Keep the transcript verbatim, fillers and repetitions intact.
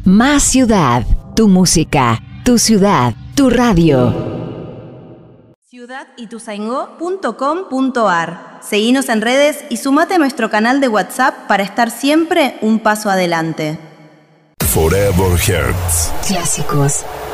Más ciudad, tu música, tu ciudad, tu radio. ciudad ituzaingó punto com punto ar. Seguinos en redes y sumate a nuestro canal de WhatsApp para estar siempre un paso adelante. Forever Hertz. Clásicos